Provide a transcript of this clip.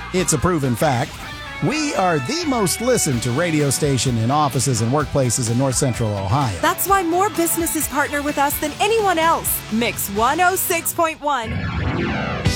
It's a proven fact. We are the most listened to radio station in offices and workplaces in North Central Ohio. That's why more businesses partner with us than anyone else. Mix 106.1.